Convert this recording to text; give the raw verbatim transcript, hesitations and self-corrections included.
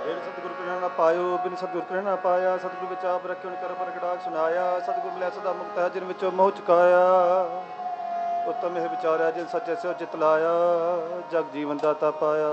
ਫਿਰ ਸਤਿਗੁਰ ਪ੍ਰੇਰਣਾ ਨਾ ਪਾਇਓ, ਬਿਨ ਸਤਿਗੁਰ ਪ੍ਰੇਰਣਾ ਪਾਇਆ। ਸਤਿਗੁਰ ਵਿੱਚ ਆਪ ਰੱਖਿਓ ਕਰ ਪ੍ਰਗਟਾਕ ਸੁਨਾਇਆ। ਸਤਿਗੁਰ ਮਿਲਿਆ ਸਦਾ ਮੁਕਤ ਹੈ, ਜਿਨ ਵਿੱਚੋਂ ਮੋਹ ਚੁਕਾਇਆ। ਉਤਮ ਇਹ ਵਿਚਾਰਿਆ, ਜਿਨ ਸੱਚੇ ਸਿਓ ਚਿਤ ਲਾਇਆ। ਜਗ ਜੀਵਨ ਦਾਤਾ ਪਾਇਆ।